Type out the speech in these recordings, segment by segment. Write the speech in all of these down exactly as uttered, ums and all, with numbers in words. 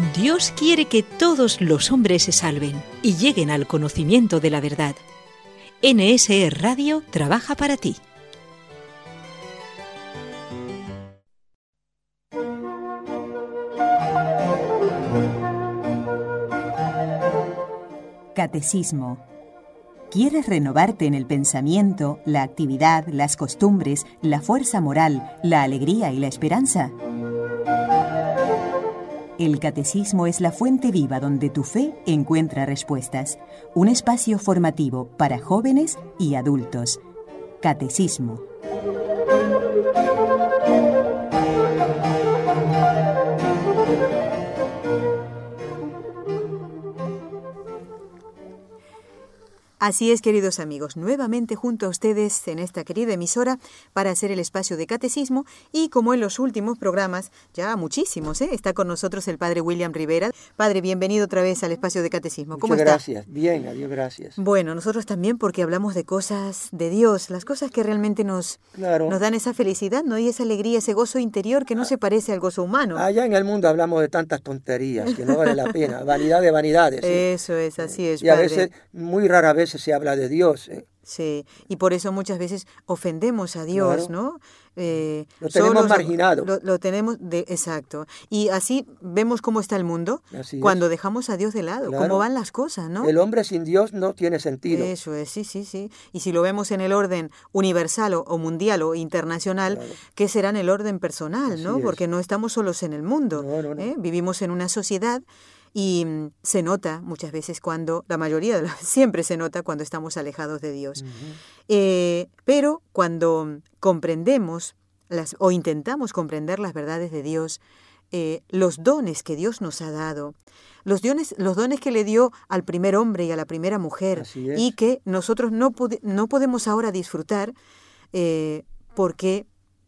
Dios quiere que todos los hombres se salven y lleguen al conocimiento de la verdad. N S E Radio trabaja para ti. Catecismo. ¿Quieres renovarte en el pensamiento, la actividad, las costumbres, la fuerza moral, la alegría y la esperanza? El Catecismo es la fuente viva donde tu fe encuentra respuestas. Un espacio formativo para jóvenes y adultos. Catecismo. Así es, queridos amigos, nuevamente junto a ustedes en esta querida emisora para hacer el espacio de catecismo y como en los últimos programas, ya muchísimos, ¿eh? Está con nosotros el Padre William Rivera. Padre, bienvenido otra vez al espacio de catecismo. ¿Cómo Muchas está? Gracias, bien, adiós, gracias. Bueno, nosotros también porque hablamos de cosas de Dios, las cosas que realmente nos, claro. nos dan esa felicidad, ¿no? Y esa alegría, ese gozo interior que no se parece al gozo humano. Allá en el mundo hablamos de tantas tonterías que no vale la pena, vanidad de vanidades. ¿eh? Eso es, así es, Y a Padre. veces, muy rara vez se habla de Dios. ¿eh? Sí, y por eso muchas veces ofendemos a Dios, Claro. ¿no? Eh, Lo tenemos solos- marginado. Lo, lo tenemos, de, exacto. Y así vemos cómo está el mundo Así es. cuando dejamos a Dios de lado, Claro. cómo van las cosas, ¿no? El hombre sin Dios no tiene sentido. Eso es, sí, sí, sí. Y si lo vemos en el orden universal o, o mundial o internacional, Claro. ¿qué será en el orden personal, Así no? es. Porque no estamos solos en el mundo. No, no, no. ¿eh? Vivimos en una sociedad y mm, se nota muchas veces cuando, la mayoría de las, siempre se nota cuando estamos alejados de Dios. Ujú. Eh, pero cuando comprendemos las, o intentamos comprender las verdades de Dios, eh, los dones que Dios nos ha dado, los dones, los dones que le dio al primer hombre y a la primera mujer, Así es. y que nosotros no, pode- no podemos ahora disfrutar eh, porque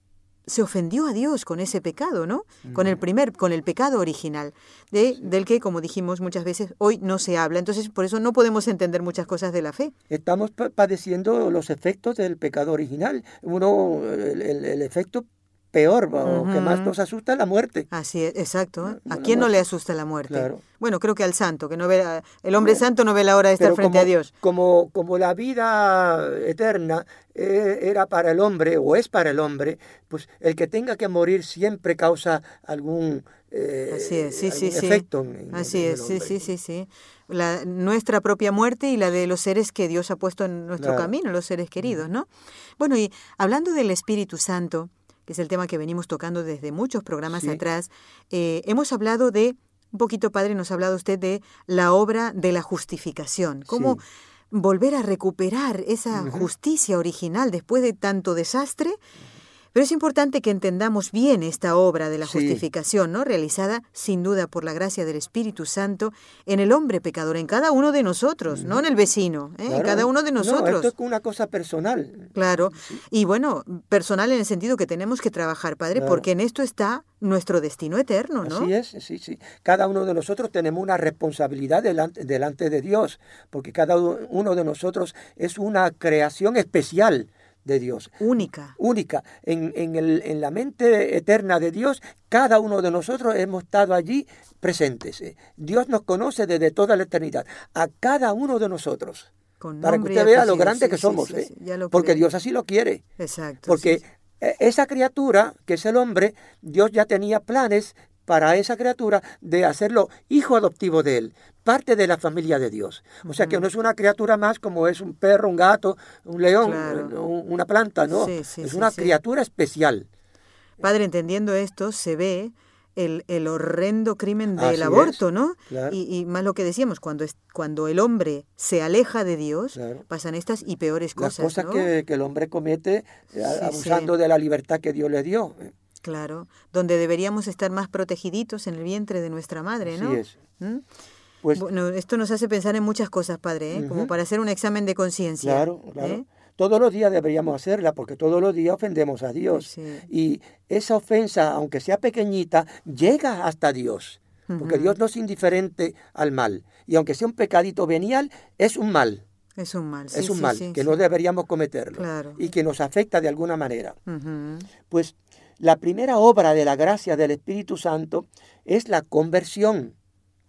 se ofendió a Dios con ese pecado, ¿no? Con el primer, con el pecado original, de, del que, como dijimos muchas veces, hoy no se habla. Entonces, por eso no podemos entender muchas cosas de la fe. Estamos pa- padeciendo los efectos del pecado original. Uno, el, el- el efecto peor, o que Ujú. más nos asusta es la muerte. Así es, exacto. ¿eh? La- ¿A la quién no muerte. le asusta la muerte? Claro. Bueno, creo que al santo, que no ve, la- el hombre Bueno, santo no ve la hora de estar Pero frente como, a Dios. Como, como la vida eterna eh, era para el hombre o es para el hombre, pues el que tenga que morir siempre causa algún, eh, Así es, sí, algún sí, sí. efecto en, en- Así en el es, sí, hombre. sí, sí, sí. La, nuestra propia muerte y la de los seres que Dios ha puesto en nuestro Claro. camino, los seres queridos, ¿no? Bueno, y hablando del Espíritu Santo, que es el tema que venimos tocando desde muchos programas Sí. atrás, eh, hemos hablado de, un poquito, Padre, nos ha hablado usted de la obra de la justificación, cómo Sí. volver a recuperar esa Ujú. justicia original después de tanto desastre. Pero es importante que entendamos bien esta obra de la Sí. justificación, ¿no? Realizada sin duda por la gracia del Espíritu Santo en el hombre pecador, en cada uno de nosotros, no en el vecino, ¿eh? en Claro. cada uno de No, nosotros. esto es una cosa personal. Claro, y bueno, personal en el sentido que tenemos que trabajar, Padre, Claro. porque en esto está nuestro destino eterno, ¿no? Así es, sí, sí. Cada uno de nosotros tenemos una responsabilidad delante, delante de Dios, porque cada uno de nosotros es una creación especial de Dios. Única. Única. En, en, el, en la mente eterna de Dios, cada uno de nosotros hemos estado allí presentes. eh. Dios nos conoce desde toda la eternidad, a cada uno de nosotros. Con Para que nombre y usted vea lo apellido. grande Sí, que sí, somos, sí, ¿eh? sí, ya lo porque creo. Dios así lo quiere. Exacto. Porque sí, sí. eh, esa criatura, que es el hombre, Dios ya tenía planes para esa criatura de hacerlo hijo adoptivo de él, parte de la familia de Dios. O sea que no es una criatura más como es un perro, un gato, un león, Claro. un- una planta, no. Sí, sí, es sí, una sí. criatura especial. Padre, entendiendo esto, se ve el, el horrendo crimen del Así aborto, es, ¿no? claro. Y, y más lo que decíamos, cuando, es, cuando el hombre se aleja de Dios, Claro. pasan estas y peores Las cosas, cosas ¿no? que, que el hombre comete eh, Sí, abusando sí. de la libertad que Dios le dio. Claro, donde deberíamos estar más protegiditos en el vientre de nuestra madre, Así ¿no? es. ¿Mm? Pues Bueno, esto nos hace pensar en muchas cosas, Padre, ¿eh? Como Ujú. para hacer un examen de conciencia. claro, claro. ¿eh? Todos los días deberíamos hacerla porque todos los días ofendemos a Dios. Sí. Y esa ofensa, aunque sea pequeñita, llega hasta Dios. Porque Ujú. Dios no es indiferente al mal. Y aunque sea un pecadito venial, es un mal. Es un mal, sí, es un sí, mal sí, que sí. no deberíamos cometerlo. Claro. Y que nos afecta de alguna manera. Ujú. Pues la primera obra de la gracia del Espíritu Santo es la conversión.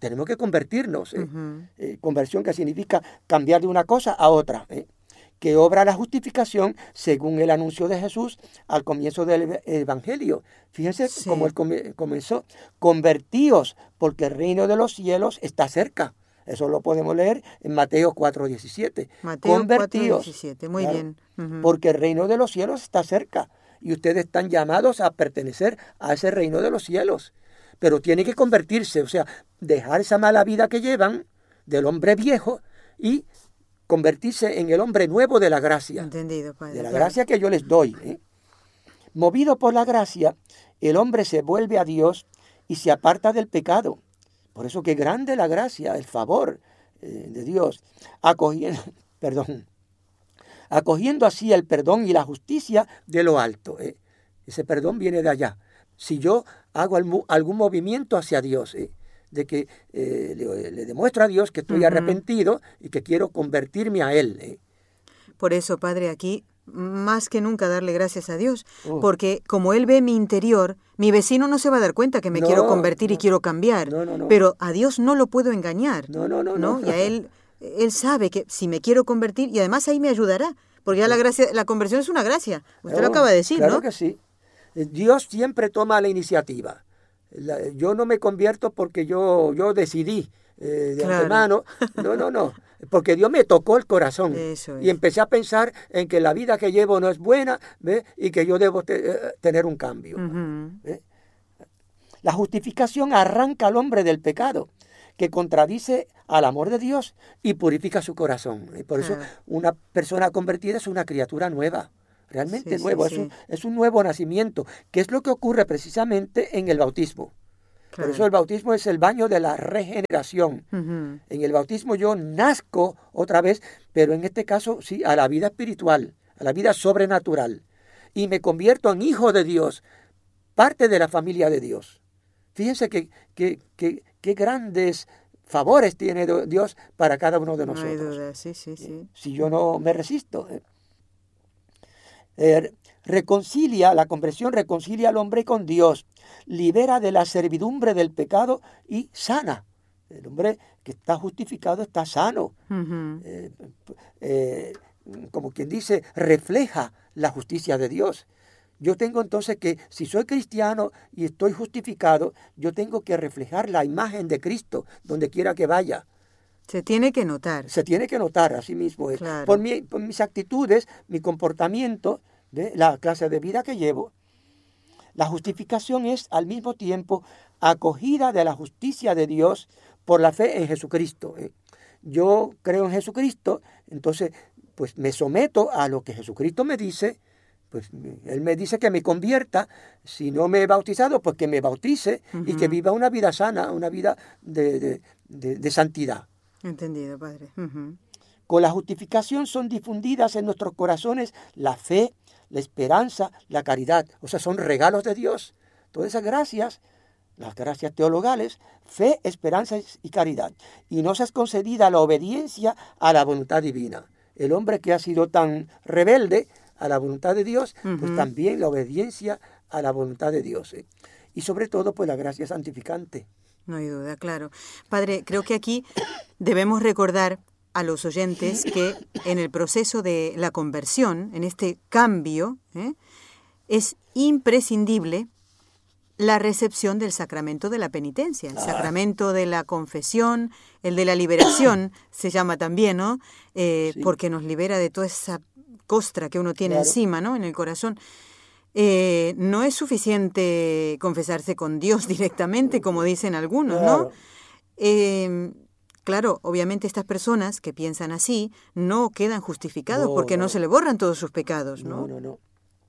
tenemos que convertirnos. ¿eh? Ujú. Eh, conversión que significa cambiar de una cosa a otra. ¿eh? Que obra la justificación según el anuncio de Jesús al comienzo del Evangelio. Fíjense Sí. cómo él come- comenzó. Convertíos, porque el reino de los cielos está cerca. Eso lo podemos leer en Mateo cuatro diecisiete. Mateo cuatro Convertíos, diecisiete, muy claro, bien. Ujú. porque el reino de los cielos está cerca. Y ustedes están llamados a pertenecer a ese reino de los cielos. Pero tienen que convertirse, o sea, dejar esa mala vida que llevan del hombre viejo y convertirse en el hombre nuevo de la gracia. Entendido, Padre. De la claro. gracia que yo les doy. ¿eh? Movido por la gracia, el hombre se vuelve a Dios y se aparta del pecado. Por eso que grande la gracia, el favor eh, de Dios, acogiendo, perdón, acogiendo así el perdón y la justicia de lo alto. ¿eh? Ese perdón viene de allá. Si yo hago almu- algún movimiento hacia Dios, ¿eh? de que eh, le, le demuestro a Dios que estoy Ujú. arrepentido y que quiero convertirme a Él. ¿eh? Por eso, Padre, aquí más que nunca darle gracias a Dios, Oh. porque como Él ve mi interior, mi vecino no se va a dar cuenta que me No, quiero convertir y no. quiero cambiar, No, no, no. pero a Dios no lo puedo engañar, No, no, no, no. Y a Él, Él sabe que si me quiero convertir, y además ahí me ayudará, porque ya la gracia, la conversión es una gracia, usted lo Oh, acaba de decir, claro ¿no? que sí. Eh, Dios siempre toma la iniciativa. La- yo no me convierto porque yo, yo decidí eh, de Claro. antemano. No, no, no. Porque Dios me tocó el corazón. Eso es. Y empecé a pensar en que la vida que llevo no es buena, ¿ve? Y que yo debo te- eh, tener un cambio. Ujú. ¿ve? La justificación arranca al hombre del pecado, que contradice al amor de Dios y purifica su corazón. Y por eso Claro. una persona convertida es una criatura nueva, realmente Sí, sí, nuevo, sí. Es, un, es un nuevo nacimiento, que es lo que ocurre precisamente en el bautismo. Claro. Por eso el bautismo es el baño de la regeneración. Ujú. En el bautismo yo nazco otra vez, pero en este caso sí, a la vida espiritual, a la vida sobrenatural. Y me convierto en hijo de Dios, parte de la familia de Dios. Fíjense que, que, que, qué grandes favores tiene Dios para cada uno de No hay nosotros. duda, sí, sí, sí. Si yo no me resisto. Eh, Eh, reconcilia, la conversión reconcilia al hombre con Dios, libera de la servidumbre del pecado y sana. El hombre que está justificado está sano. Ujú. Eh, eh, como quien dice, refleja la justicia de Dios. Yo tengo entonces que, si soy cristiano y estoy justificado, yo tengo que reflejar la imagen de Cristo donde quiera que vaya. Se tiene que notar. Se tiene que notar así mismo. es. Claro. Por, mi- por mis actitudes, mi comportamiento, de la clase de vida que llevo. La justificación es al mismo tiempo acogida de la justicia de Dios por la fe en Jesucristo. ¿eh? Yo creo en Jesucristo, entonces pues me someto a lo que Jesucristo me dice. Pues Él me dice que me convierta. Si no me he bautizado, pues que me bautice y que Ujú. viva una vida sana, una vida de, de- de- de santidad. Entendido, Padre. Ujú. Con la justificación son difundidas en nuestros corazones la fe, la esperanza, la caridad. O sea, son regalos de Dios. Todas esas gracias, las gracias teologales, fe, esperanza y caridad. Y nos es concedida la obediencia a la voluntad divina. El hombre que ha sido tan rebelde a la voluntad de Dios, pues Ujú. también la obediencia a la voluntad de Dios. ¿eh? Y sobre todo, pues la gracia santificante. No hay duda, claro. Padre, creo que aquí debemos recordar a los oyentes que en el proceso de la conversión, en este cambio, ¿eh? es imprescindible la recepción del sacramento de la penitencia, el Ah. sacramento de la confesión, el de la liberación, se llama también, ¿no? Eh, Sí. Porque nos libera de toda esa costra que uno tiene Claro. encima, ¿no? En el corazón. Eh, no es suficiente confesarse con Dios directamente, como dicen algunos, ¿no? Claro. Eh, claro, obviamente estas personas que piensan así no quedan justificados No, porque no. no. se le borran todos sus pecados, ¿no? No, no, no.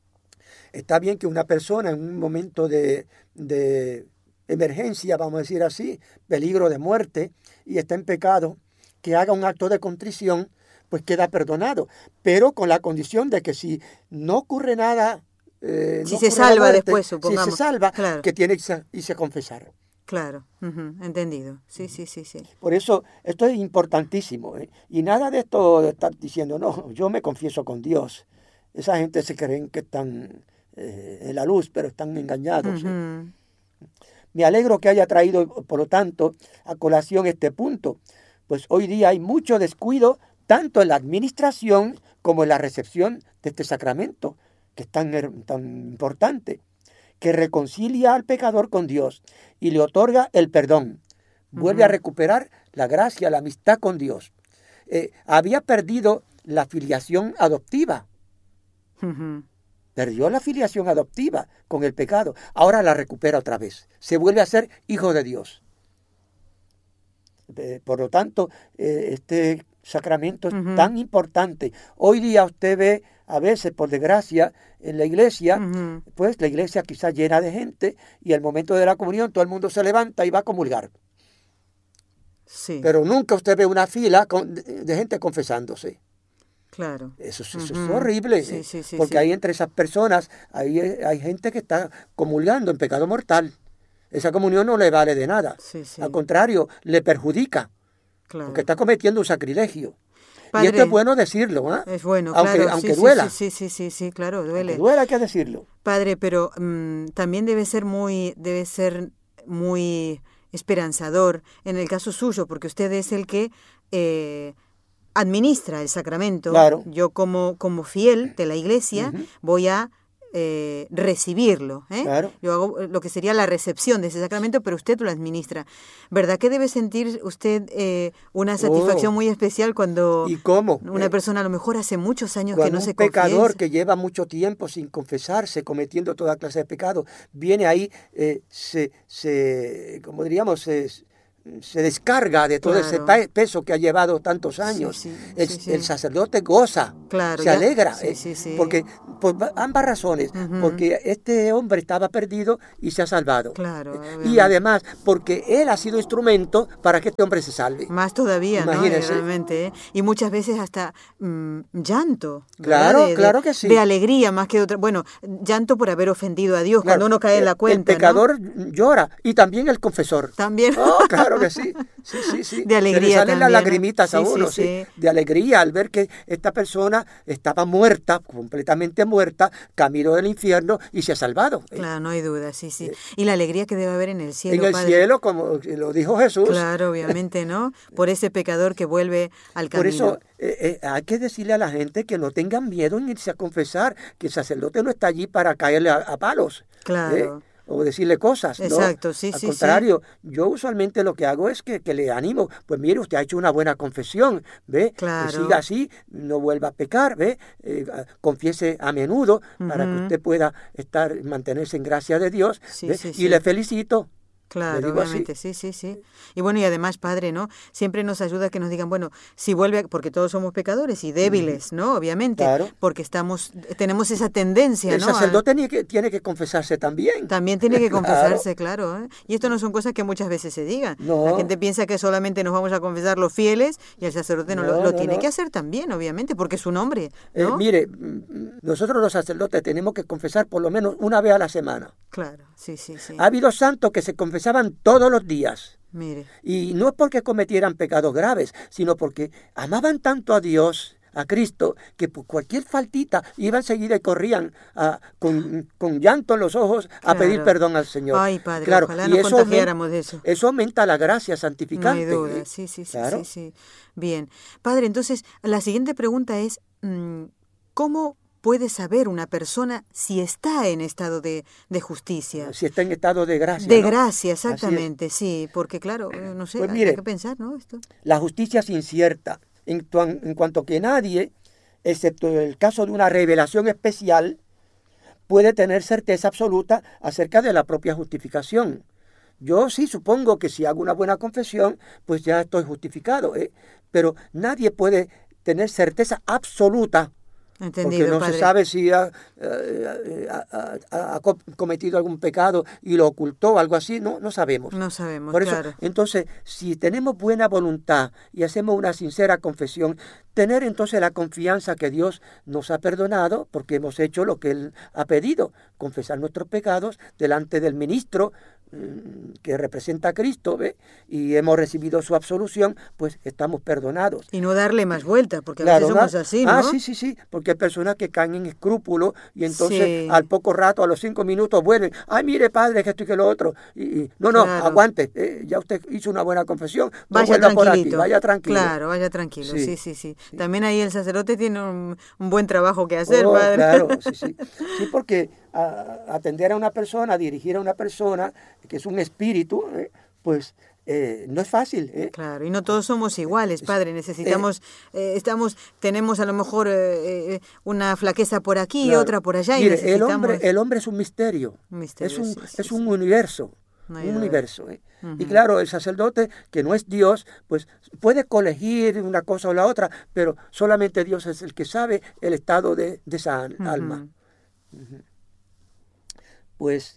Está bien que una persona en un momento de, de emergencia, vamos a decir así, peligro de muerte, y está en pecado, que haga un acto de contrición, pues queda perdonado. Pero con la condición de que si no ocurre nada, eh, Si no se ocurre la salva muerte, después, si supongamos. se salva, Claro. que tiene que irse- irse a confesar. Claro, ujú, entendido. Sí, sí, sí, sí. Por eso esto es importantísimo. ¿eh? Y nada de esto de estar diciendo, no, yo me confieso con Dios. Esa gente se creen que están eh, en la luz, pero están engañados. ¿eh? Ujú. Me alegro que haya traído, por lo tanto, a colación este punto, pues hoy día hay mucho descuido tanto en la administración como en la recepción de este sacramento, que es tan, tan importante, que reconcilia al pecador con Dios y le otorga el perdón. Vuelve uh-huh. a recuperar la gracia, la amistad con Dios. Eh, había perdido la filiación adoptiva. Uh-huh. Perdió la filiación adoptiva con el pecado. Ahora la recupera otra vez. Se vuelve a ser hijo de Dios. Eh, por lo tanto, eh, este sacramento es uh-huh. tan importante. Hoy día usted ve, a veces, por desgracia, en la iglesia, uh-huh. pues la iglesia quizás llena de gente, y al momento de la comunión todo el mundo se levanta y va a comulgar. Sí. Pero nunca usted ve una fila con, de, de gente confesándose. Claro. Eso, eso uh-huh. es horrible, sí, sí, sí, porque sí. ahí entre esas personas hay, hay gente que está comulgando en pecado mortal. Esa comunión no le vale de nada. Sí, sí. Al contrario, le perjudica, claro. porque está cometiendo un sacrilegio. Padre, y esto es bueno decirlo, ¿eh? Es bueno, aunque, claro. aunque sí, duela. Sí, sí, sí, sí, sí, claro, duele. Aunque duela, hay que decirlo. Padre, pero um, también debe ser muy, debe ser muy esperanzador en el caso suyo, porque usted es el que eh, administra el sacramento. Claro. Yo como, como fiel de la iglesia uh-huh. voy a eh, recibirlo. ¿eh? Claro. Yo hago lo que sería la recepción de ese sacramento, pero usted lo administra. ¿Verdad que debe sentir usted eh, una satisfacción oh. muy especial cuando ¿Y cómo? una persona a lo mejor hace muchos años cuando que no un se pecador confiesa? que lleva mucho tiempo sin confesarse, cometiendo toda clase de pecados, viene ahí, eh, se, se, como diríamos, se... se descarga de todo claro. ese peso que ha llevado tantos años. Sí, sí, el, sí, sí. el sacerdote goza, claro, se ya. alegra, sí, eh, sí, sí. porque por ambas razones, uh-huh. porque este hombre estaba perdido y se ha salvado. Claro, y además, porque él ha sido instrumento para que este hombre se salve. Más todavía, Imagínense. ¿no? Realmente, ¿eh? Y muchas veces hasta mmm, llanto. Claro, de, claro de, que sí. De alegría más que de otra. Bueno, llanto por haber ofendido a Dios, claro. cuando uno cae en la cuenta. El pecador ¿no? llora, y también el confesor. También. Oh, claro que sí. Sí, sí, sí. De alegría. Se le salen también, las lagrimitas ¿no? a uno, sí, sí, sí, sí. de alegría al ver que esta persona estaba muerta, completamente muerta, camino del infierno y se ha salvado. Claro, no hay duda, sí, sí. Y la alegría que debe haber en el cielo, En el Padre. cielo, como lo dijo Jesús. Claro, obviamente, ¿no? Por ese pecador que vuelve al camino. Por eso eh, eh, hay que decirle a la gente que no tengan miedo en irse a confesar, que el sacerdote no está allí para caerle a, a palos. Claro. ¿eh? O decirle cosas, ¿no? Exacto, sí, Al sí, contrario, sí. yo usualmente lo que hago es que, que le animo, pues mire, usted ha hecho una buena confesión, ¿ve? Claro. Que siga así, no vuelva a pecar, ¿ve? Eh, confiese a menudo uh-huh. para que usted pueda estar, mantenerse en gracia de Dios, sí, ¿ve? Sí, y sí. le felicito. Claro, obviamente, así. sí, sí, sí. Y bueno, y además, Padre, ¿no? Siempre nos ayuda que nos digan, bueno, si vuelve, a, porque todos somos pecadores y débiles, uh-huh. ¿no? Obviamente, claro. porque estamos, tenemos esa tendencia, el ¿no? El sacerdote a... tiene, que, tiene que confesarse también. También tiene que confesarse, claro. claro ¿eh? Y esto no son cosas que muchas veces se digan. No. La gente piensa que solamente nos vamos a confesar los fieles y el sacerdote no, no lo, lo no, tiene no. que hacer también, obviamente, porque es su nombre, ¿no? Eh, mire, nosotros los sacerdotes tenemos que confesar por lo menos una vez a la semana. Claro, sí, sí, sí. Ha habido santos que se confesaban todos los días. Mire. Y no es porque cometieran pecados graves, sino porque amaban tanto a Dios, a Cristo, que por cualquier faltita iban enseguida y corrían a, con, con llanto en los ojos a claro. pedir perdón al Señor. Ay, Padre, claro. ojalá y nos eso contagiáramos aumenta, de eso. Eso aumenta la gracia santificante. No hay duda, ¿eh? sí, sí, sí, claro. sí, sí. Bien. Padre, entonces, la siguiente pregunta es, ¿cómo puede saber una persona si está en estado de, de justicia? Si está en estado de gracia. De ¿no? gracia, exactamente, sí, porque claro, no sé, pues hay mire, que pensar, ¿no? Esto. La justicia es incierta, en, tu, en cuanto que nadie, excepto en el caso de una revelación especial, puede tener certeza absoluta acerca de la propia justificación. Yo sí supongo que si hago una buena confesión, pues ya estoy justificado, ¿eh? Pero nadie puede tener certeza absoluta. Entendido, porque no padre. se sabe si ha, eh, ha, ha, ha cometido algún pecado y lo ocultó o algo así, no, no sabemos. No sabemos, Por eso, claro. entonces, si tenemos buena voluntad y hacemos una sincera confesión, tener entonces la confianza que Dios nos ha perdonado porque hemos hecho lo que Él ha pedido, confesar nuestros pecados delante del ministro que representa a Cristo, ¿ve? Y hemos recibido su absolución, pues estamos perdonados. Y no darle más vueltas, porque Claro, a veces somos ¿no? así, ¿no? Ah, sí, sí, sí, porque hay personas que caen en escrúpulos y entonces Sí. al poco rato, a los cinco minutos, vuelven. Ay, mire, padre, que esto y que lo otro. Y, y, no, no, Claro. aguante, eh, ya usted hizo una buena confesión, no Vaya vuelva por aquí, tranquilito. vaya tranquilo. Claro, vaya tranquilo, sí, Sí, sí, sí. sí. También ahí el sacerdote tiene un, un buen trabajo que hacer, Oh, padre. claro, sí, sí. Sí, porque a- atender a una persona, dirigir a una persona, que es un espíritu, eh, pues eh, no es fácil. ¿eh? Claro, y no todos somos iguales, padre. Necesitamos, eh, estamos, tenemos a lo mejor eh, eh, una flaqueza por aquí y Claro. otra por allá y Mire, el necesitamos hombre, el hombre es un misterio, un misterio, es un, sí, sí, es sí. un universo, No hay un duda. universo. ¿eh? Ujú. Y claro, el sacerdote, que no es Dios, pues puede colegir una cosa o la otra, pero solamente Dios es el que sabe el estado de, de esa Ujú. alma. Pues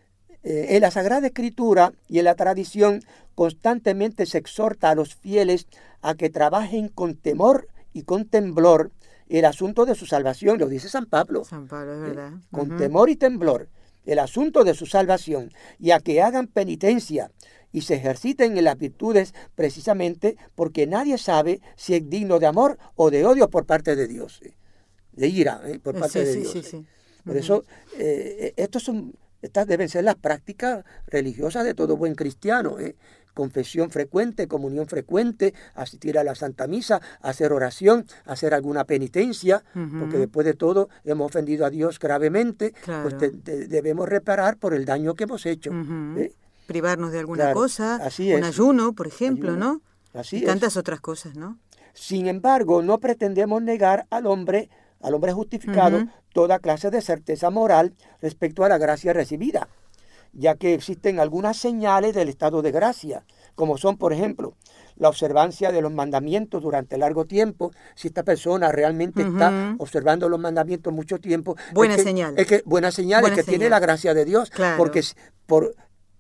eh, en la Sagrada Escritura y en la tradición constantemente se exhorta a los fieles a que trabajen con temor y con temblor el asunto de su salvación, lo dice San Pablo, San Pablo, es verdad. con Ujú. temor y temblor el asunto de su salvación, y a que hagan penitencia y se ejerciten en las virtudes precisamente porque nadie sabe si es digno de amor o de odio por parte de Dios, ¿eh? De ira ¿eh? por Eh, parte sí, de sí, Dios. sí, ¿eh? sí. Por Ujú. eso, eh, estos son, estas deben ser las prácticas religiosas de todo buen cristiano. ¿eh? Confesión frecuente, comunión frecuente, asistir a la Santa Misa, hacer oración, hacer alguna penitencia, Ujú. porque después de todo hemos ofendido a Dios gravemente, Claro. pues te- te- debemos reparar por el daño que hemos hecho. Ujú. ¿eh? Privarnos de alguna Claro, cosa, así un es. ayuno, por ejemplo, Ayuno. ¿no? Así y es. tantas otras cosas, ¿no? Sin embargo, no pretendemos negar al hombre, al hombre justificado, Ujú. toda clase de certeza moral respecto a la gracia recibida, ya que existen algunas señales del estado de gracia, como son, por ejemplo, la observancia de los mandamientos durante largo tiempo. Si esta persona realmente está Ujú. observando los mandamientos mucho tiempo, Buena es que, señal. es que buena señal Buena es que tiene señal. la gracia de Dios, Claro. porque s- por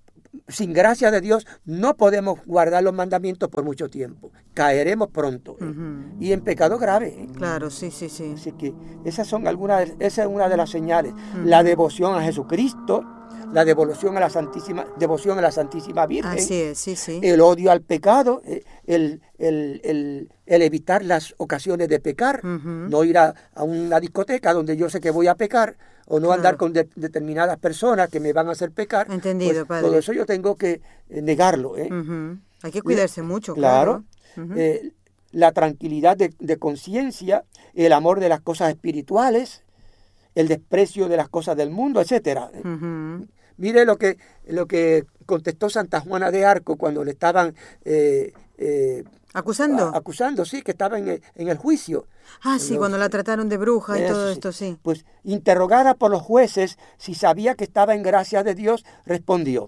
sin gracia de Dios no podemos guardar los mandamientos por mucho tiempo. Caeremos pronto ¿eh? Ujú. y en pecado grave. ¿eh? Claro, sí, sí, sí. Así que esas son algunas, esa es una de las señales. La devoción a Jesucristo, la devoción a la Santísima, devoción a la Santísima Virgen, Así es, sí, sí. el odio al pecado, eh, el, el, el, el evitar las ocasiones de pecar, Ujú. no ir a, a una discoteca donde yo sé que voy a pecar, o no Claro. andar con de- determinadas personas que me van a hacer pecar. Entendido, pues, padre. todo eso yo tengo que eh, negarlo. ¿eh? Ujú. Hay que cuidarse mucho, Claro. claro. Ujú. Eh, la tranquilidad de, de conciencia, el amor de las cosas espirituales, el desprecio de las cosas del mundo, etcétera. Ujú. Mire lo que, lo que contestó Santa Juana de Arco cuando le estaban eh, eh, ¿Acusando? a- acusando, sí, que estaba en el, en el juicio. ah, sí, Los- cuando la trataron de bruja y Eso todo sí. esto, sí. Pues interrogada por los jueces si sabía que estaba en gracia de Dios, respondió: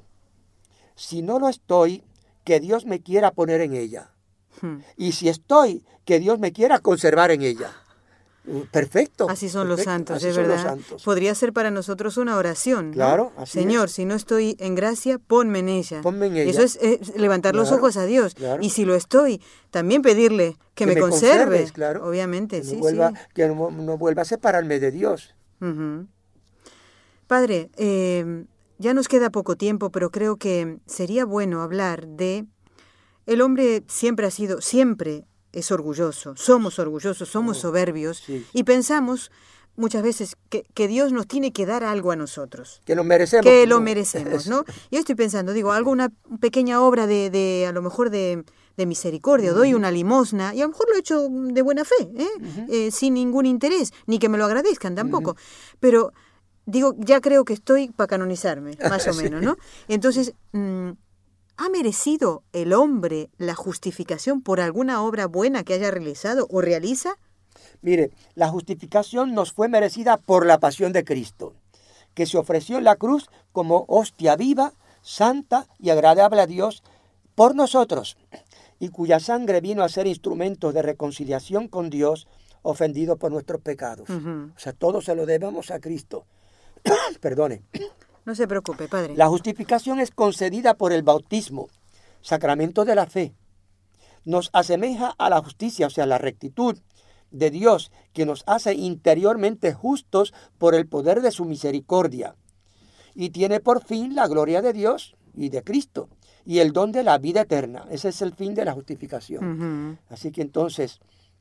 si no lo estoy, que Dios me quiera poner en ella. Hmm. Y si estoy, que Dios me quiera conservar en ella. Uh, Perfecto. Así son los perfecto, santos, así es son los verdad. santos. Podría ser para nosotros una oración, ¿no? Claro, así Señor, es. si no estoy en gracia, ponme en ella. Ponme en Y ella. eso es, es levantar los Claro, ojos a Dios. claro. Y si lo estoy, también pedirle que, me, conserve. conserves, claro. Obviamente, Que no sí, vuelva, sí. que no, no vuelva a separarme de Dios. Ujú. Padre, eh, ya nos queda poco tiempo, pero creo que sería bueno hablar de... El hombre siempre ha sido, siempre es orgulloso, somos orgullosos, somos soberbios sí. y pensamos muchas veces que, que Dios nos tiene que dar algo a nosotros. Que nos merecemos. Que lo No, merecemos, eso. ¿no? Yo estoy pensando, digo, alguna pequeña obra de, de a lo mejor de, de misericordia, doy una limosna, y a lo mejor lo he hecho de buena fe, ¿eh? Eh, sin ningún interés, ni que me lo agradezcan tampoco. Pero, digo, ya creo que estoy para canonizarme, más o Sí. menos, ¿no? Entonces, mm, ¿ha merecido el hombre la justificación por alguna obra buena que haya realizado o realiza? Mire, la justificación nos fue merecida por la pasión de Cristo, que se ofreció en la cruz como hostia viva, santa y agradable a Dios por nosotros, y cuya sangre vino a ser instrumento de reconciliación con Dios, ofendido por nuestros pecados. Ujú. O sea, todo se lo debemos a Cristo. Perdone. No se preocupe, padre. La justificación es concedida por el bautismo, sacramento de la fe. Nos asemeja a la justicia, o sea, la rectitud de Dios, que nos hace interiormente justos por el poder de su misericordia. Y tiene por fin la gloria de Dios, y de Cristo, y el don de la vida eterna. Ese es el fin de la justificación. Ujú. Así que entonces,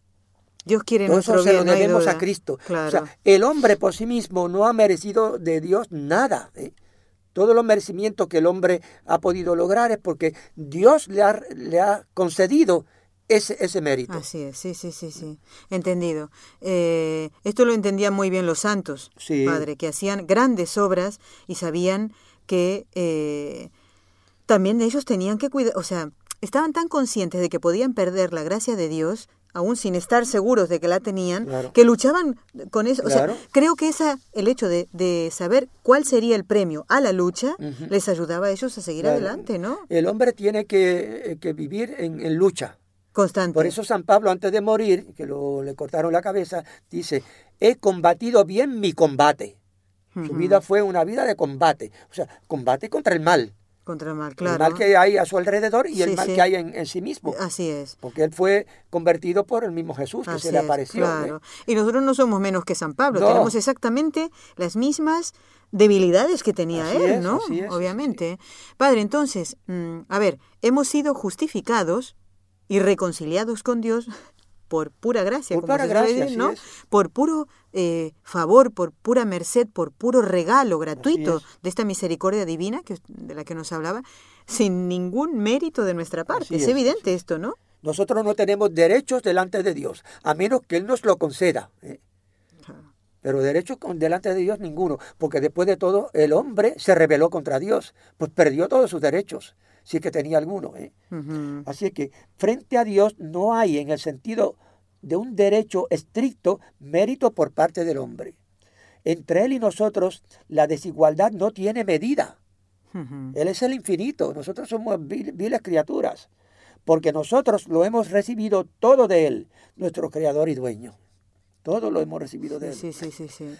Dios quiere todo nuestro eso se bien, lo no hay debemos duda. a Cristo. Claro. O sea, el hombre por sí mismo no ha merecido de Dios nada, ¿eh? Todos los merecimientos que el hombre ha podido lograr es porque Dios le ha, le ha concedido ese, ese mérito. Así es, sí, sí, sí, sí. Entendido. Eh, esto lo entendían muy bien los santos, Sí. Padre, que hacían grandes obras y sabían que eh, también ellos tenían que cuidar, o sea, estaban tan conscientes de que podían perder la gracia de Dios, aún sin estar seguros de que la tenían, Claro. que luchaban con eso. Claro. O sea, creo que esa, el hecho de, de saber cuál sería el premio a la lucha, Ujú. les ayudaba a ellos a seguir Claro. adelante, ¿no? El hombre tiene que, que vivir en, en lucha. Constante. Por eso San Pablo, antes de morir, que lo, le cortaron la cabeza, dice, he combatido bien mi combate. Su Ujú. vida fue una vida de combate. O sea, combate contra el mal. Contra el mal, claro. El mal que hay a su alrededor y Sí, el mal sí. que hay en, en sí mismo. Así es. Porque él fue convertido por el mismo Jesús que Así se le es, apareció. claro. ¿eh? Y nosotros no somos menos que San Pablo, No. tenemos exactamente las mismas debilidades que tenía Así él, es, ¿no? así es, Obviamente. Padre, entonces, mm, a ver, hemos sido justificados y reconciliados con Dios por pura gracia, Por como pura se suele gracia, decir, así ¿no? es. Por puro eh, favor, por pura merced, por puro regalo gratuito es. de esta misericordia divina que, de la que nos hablaba, sin ningún mérito de nuestra parte. Así Es es, evidente así es. esto, ¿no? Nosotros no tenemos derechos delante de Dios, a menos que Él nos lo conceda. ¿eh? Claro. Pero derechos con- delante de Dios ninguno, porque después de todo el hombre se rebeló contra Dios, pues perdió todos sus derechos, si es que tenía alguno. ¿eh? Ujú. Así es que frente a Dios no hay en el sentido de un derecho estricto mérito por parte del hombre. Entre Él y nosotros la desigualdad no tiene medida. Ujú. Él es el infinito, nosotros somos vil- viles criaturas, porque nosotros lo hemos recibido todo de Él, nuestro creador y dueño. Todo lo hemos recibido de Él. Sí, sí, sí, sí.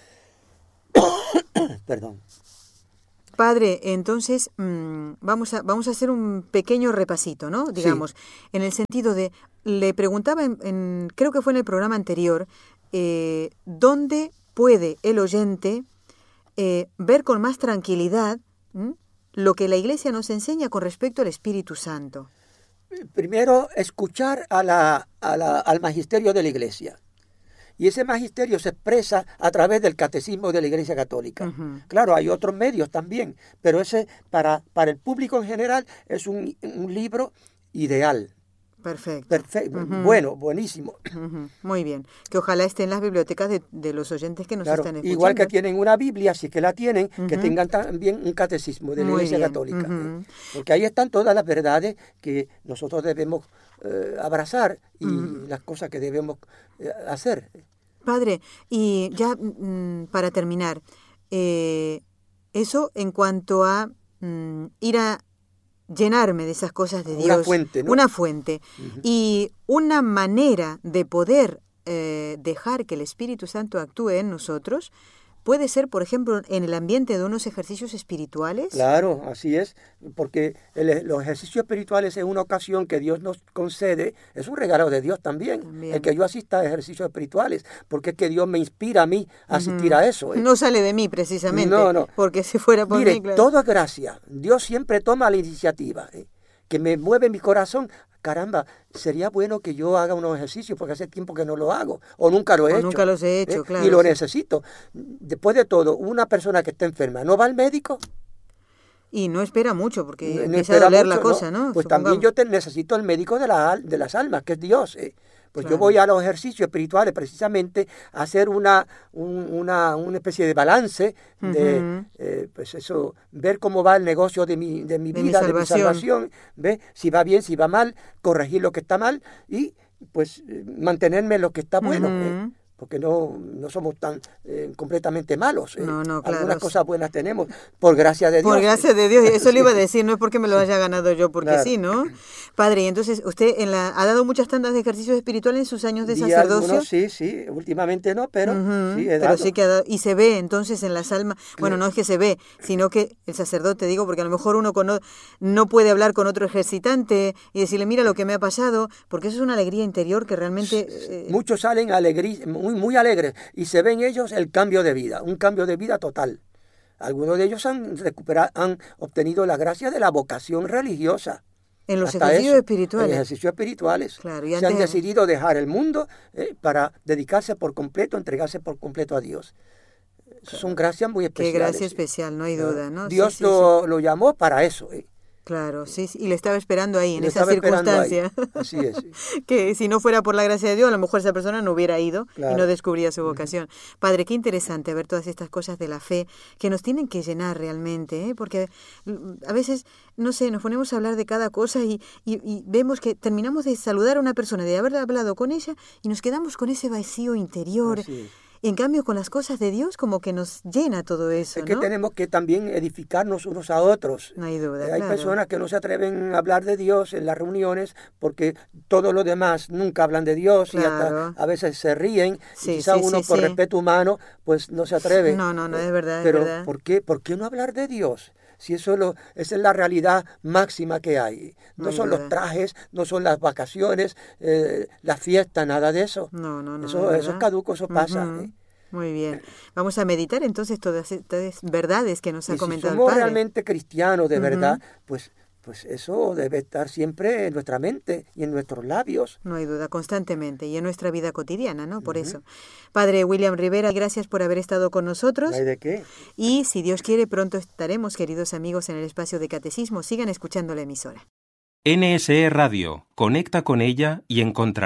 Perdón. Padre, entonces mm, vamos a vamos a hacer un pequeño repasito, ¿no? Digamos, en el sentido de, le preguntaba, en, en- creo que fue en el programa anterior, eh, ¿dónde puede el oyente eh, ver con más tranquilidad ¿m? lo que la Iglesia nos enseña con respecto al Espíritu Santo? Primero, escuchar a la, a la- al magisterio de la Iglesia. Y ese magisterio se expresa a través del catecismo de la Iglesia Católica. Ujú. Claro, hay otros medios también, pero ese para, para el público en general es un, un libro ideal, Perfecto. perfecto, Ujú. bueno, buenísimo. Ujú. Muy bien. Que ojalá esté en las bibliotecas de, de los oyentes que nos Claro, están escuchando. igual que tienen una Biblia, si es que la tienen, que Ujú. tengan también un catecismo de la Muy Iglesia bien, Católica. ujú. ¿eh? Porque ahí están todas las verdades que nosotros debemos eh, abrazar y Ujú. las cosas que debemos eh, hacer. Padre, y ya mm, para terminar, eh, eso en cuanto a mm, ir a llenarme de esas cosas de Una Dios. fuente, ¿no? Una fuente. Ujú. Y una manera de poder eh, dejar que el Espíritu Santo actúe en nosotros puede ser, por ejemplo, en el ambiente de unos ejercicios espirituales. Claro, así es, porque el- los ejercicios espirituales es una ocasión que Dios nos concede, es un regalo de Dios también, También. el que yo asista a ejercicios espirituales, porque es que Dios me inspira a mí a asistir Ujú. a eso. ¿eh? No sale de mí precisamente. No, no. Porque si fuera por Mire, mí, claro. todo es gracia, Dios siempre toma la iniciativa, ¿eh? que me mueve mi corazón. Caramba, sería bueno que yo haga unos ejercicios porque hace tiempo que no lo hago o nunca lo he O hecho. nunca los he hecho, ¿eh? claro, Y lo sí. necesito. Después de todo, una persona que está enferma, ¿no va al médico? Y no espera mucho porque No- no empieza espera a doler la mucho, cosa, ¿no? Pues también Supongamos. yo te necesito el médico de, la, al- de las almas, que es Dios. ¿eh? Pues Claro. yo voy a los ejercicios espirituales precisamente a hacer una, un- una, una especie de balance, de Ujú. eh, pues eso, ver cómo va el negocio de mi, de mi De mi vida, de mi salvación. salvación, ¿ve? Si va bien, si va mal, corregir lo que está mal y pues eh, mantenerme en lo que está bueno. ¿eh? Ujú. Porque no, no somos tan eh, completamente malos. ¿eh? No, no, claro. Algunas cosas buenas tenemos, por gracia de Dios. Por gracia de Dios, eso le iba a Sí. decir, no es porque me lo haya ganado yo, porque Claro. sí, ¿no? Padre, y entonces usted en la, ha dado muchas tandas de ejercicios espirituales en sus años de Di sacerdocio. algunos, sí, sí, últimamente no, pero Ujú, sí he pero dado. sí que ha dado, y se ve entonces en las almas, bueno, no es que se ve, sino que el sacerdote, digo, porque a lo mejor uno cono- no puede hablar con otro ejercitante y decirle, mira lo que me ha pasado, porque eso es una alegría interior que realmente... eh, Muchos salen alegrí, muy, muy alegres y se ven ellos el cambio de vida, un cambio de vida total. Algunos de ellos han recuperado, han obtenido la gracia de la vocación religiosa. En los Hasta ejercicios eso, espirituales. En ejercicios espirituales. Claro, y Se antes- han decidido dejar el mundo eh, para dedicarse por completo, entregarse por completo a Dios. Son gracias muy Qué especiales. gracia eh. especial, no hay duda, ¿no? Sí, Dios sí, lo, lo llamó para eso. eh. Claro, sí, sí, y le estaba esperando ahí, en Lo esa estaba esperando ahí. circunstancia. Así es. sí. Que si no fuera por la gracia de Dios, a lo mejor esa persona no hubiera ido y Claro. no descubría su vocación. Padre, qué interesante ver todas estas cosas de la fe que nos tienen que llenar realmente, ¿eh? Porque mm, a veces, no sé, nos ponemos a hablar de cada cosa y, y, y vemos que terminamos de saludar a una persona, de haber hablado con ella y nos quedamos con ese vacío interior. Así es. En cambio, con las cosas de Dios como que nos llena todo eso, Es que ¿no? tenemos que también edificarnos unos a otros. No hay duda, Eh, Hay claro. personas que no se atreven a hablar de Dios en las reuniones porque todos los demás nunca hablan de Dios y Claro. hasta a veces se ríen. Sí, y quizá sí, uno sí, por sí. respeto humano pues no se atreve. No, no, no, Eh, es verdad, es Pero verdad. ¿por qué, ¿por qué no hablar de Dios? Si eso es lo, esa es la realidad máxima que hay. No No hay son duda. los trajes, no son las vacaciones, eh, la fiesta, nada de eso. No, no, no. Eso, es eso es verdad. caduco, eso pasa. Ujú. ¿eh? Muy bien. Vamos a meditar entonces todas estas verdades que nos ha Y si comentado el somos Padre. realmente cristianos de Ujú. verdad, pues, pues eso debe estar siempre en nuestra mente y en nuestros labios. No hay duda, constantemente y en nuestra vida cotidiana, ¿no? Por eso. Padre William Rivera, gracias por haber estado con nosotros. ¿No hay de qué? Y si Dios quiere, pronto estaremos, queridos amigos, en el espacio de catecismo. Sigan escuchando la emisora. N S E Radio. Conecta con ella y encontrarás